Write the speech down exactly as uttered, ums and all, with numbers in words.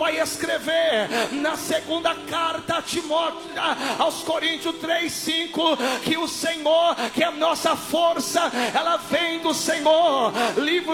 vai escrever na segunda carta a Timóteo, aos Coríntios três, cinco, que o Senhor, que a nossa força, ela vem do Senhor. Livro